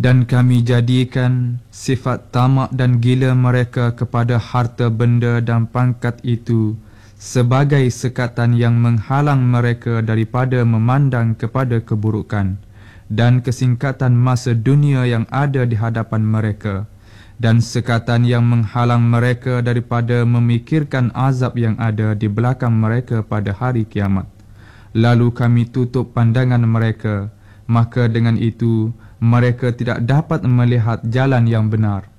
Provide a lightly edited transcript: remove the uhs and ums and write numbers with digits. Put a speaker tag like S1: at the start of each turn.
S1: Dan kami jadikan sifat tamak dan gila mereka kepada harta benda dan pangkat itu sebagai sekatan yang menghalang mereka daripada memandang kepada keburukan dan kesingkatan masa dunia yang ada di hadapan mereka, dan sekatan yang menghalang mereka daripada memikirkan azab yang ada di belakang mereka pada hari kiamat. Lalu kami tutup pandangan mereka, maka dengan itu mereka tidak dapat melihat jalan yang benar.